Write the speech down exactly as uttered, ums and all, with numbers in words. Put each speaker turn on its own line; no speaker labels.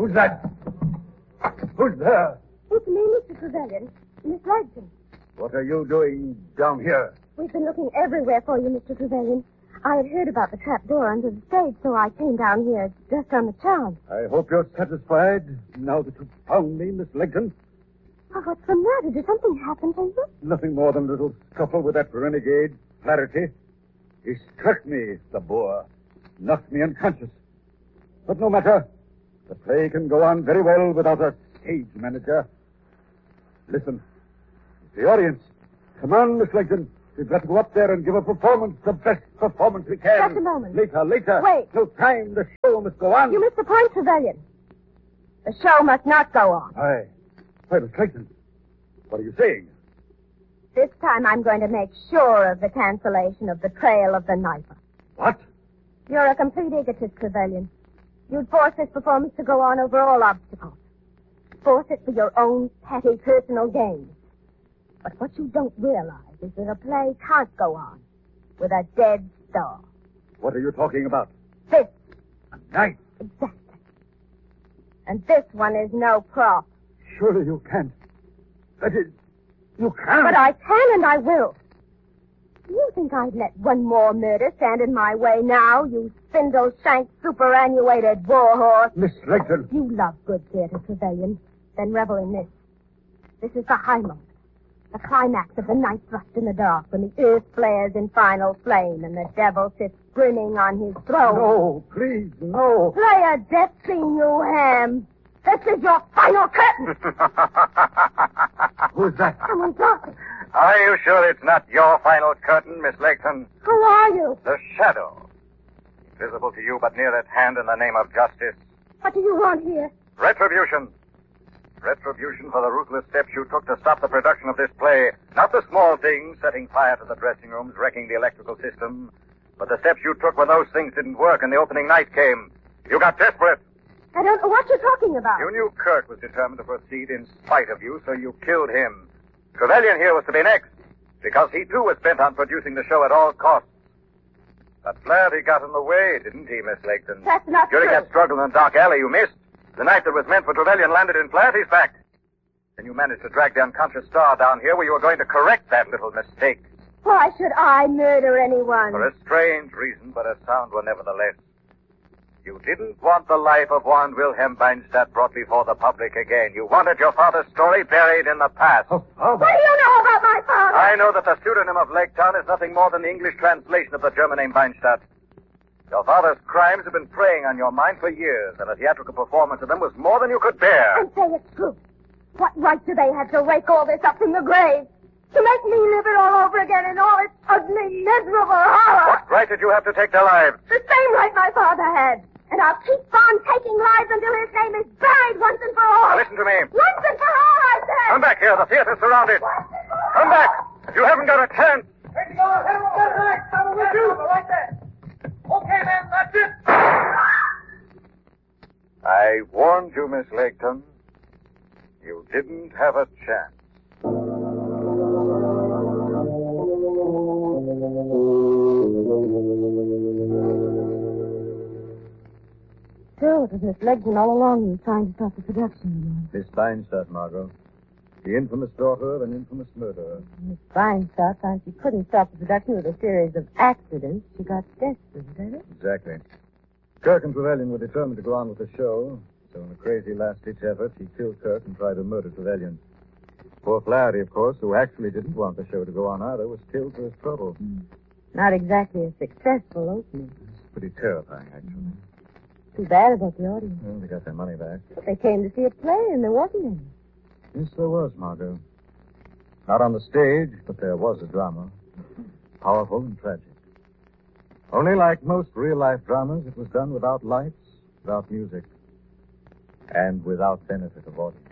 Who's that? Who's there?
It's me, Mister Trevelyan. Miss Legton.
What are you doing down here?
We've been looking everywhere for you, Mister Trevelyan. I had heard about the trap door under the stage, so I came down here just on the chance.
I hope you're satisfied now that you've found me, Miss Legton.
Oh, what's the matter? Did something happen to you?
Nothing more than a little scuffle with that renegade, Flaherty. He struck me, the boar. Knocked me unconscious. But no matter. The play can go on very well without a stage manager. Listen. It's the audience. Come on, Miss Legton. We've got to go up there and give a performance, the best performance we can.
Just a moment.
Later, later.
Wait.
No time. The show must go on.
You missed the point, Trevelyan. The show must not go on.
Aye. Why, Miss Legton, what are you saying?
This time I'm going to make sure of the cancellation of the Trail of the Knifer.
What?
You're a complete egotist, Trevelyan. You'd force this performance to go on over all obstacles. Force it for your own petty personal gain. But what you don't realize is that a play can't go on with a dead star.
What are you talking about?
This.
A knife?
Exactly. And this one is no prop.
Surely you can't. That is, you can't.
But I can and I will. You think I'd let one more murder stand in my way now, you spindle-shanked, superannuated warhorse?
Miss Legton.
You love good theater, Trevelyan. Then revel in this. This is the high moment. The climax of the night thrust in the dark when the earth flares in final flame and the devil sits grinning on his throne.
No, please, no.
Play a death scene, you ham. This is your final curtain.
Who's that?
Someone's talking.
Are you sure it's not your final curtain, Miss Legton?
Who are you?
The shadow. Visible to you but near at hand in the name of justice.
What do you want here?
Retribution. Retribution for the ruthless steps you took to stop the production of this play. Not the small things, setting fire to the dressing rooms, wrecking the electrical system, but the steps you took when those things didn't work and the opening night came. You got desperate.
I don't know what you're talking about.
You knew Kirk was determined to proceed in spite of you, so you killed him. Trevelyan here was to be next, because he too was bent on producing the show at all costs. But Flaherty got in the way, didn't he, Miss Legton?
That's not
During
true.
that struggle in the dark alley you missed, the knife that was meant for Trevelyan landed in Flaherty's back. Then you managed to drag the unconscious star down here where you were going to correct that little mistake.
Why should I murder anyone?
For a strange reason, but a sound one nevertheless. You didn't want the life of one Wilhelm Beinstadt brought before the public again. You wanted your father's story buried in the past.
Oh, oh,
What do you know about my father?
I know that the pseudonym of Lake Town is nothing more than the English translation of the German name Beinstadt. Your father's crimes have been preying on your mind for years, and a theatrical performance of them was more than you could bear.
And say it's true. What right do they have to rake all this up from the grave? To make me live it all over again in all its ugly, miserable horror?
What right did you have to take their lives?
The same right my father had. And I'll keep on taking lives until his name is buried once and for all.
Now listen to me.
Once and for all, I said.
Come back here. The theater's surrounded. Come back. You haven't got a chance.
Ready to go. Head on the right. Stop with you. Right there. Okay, man. That's it.
I warned you, Miss Legton. You didn't have a chance.
So it was Miss Legton all along who was trying to stop the production.
Miss Beinstadt, Margot. The infamous daughter of an infamous murderer.
Miss Beinstadt found she couldn't stop the production with a series of accidents. She got desperate, is that it?
Exactly. Kirk and Trevelyan were determined to go on with the show, so in a crazy last-ditch effort, he killed Kirk and tried to murder Trevelyan. Poor Flaherty, of course, who actually didn't want the show to go on either, was killed for his trouble.
Mm. Not exactly a successful opening.
It's pretty terrifying, actually.
Mm. Too bad about the audience.
Well, they got their money back.
But they came to see a play, and there wasn't any.
Yes, there was, Margot. Not on the stage, but there was a drama. Powerful and tragic. Only like most real-life dramas, it was done without lights, without music, and without benefit of audience.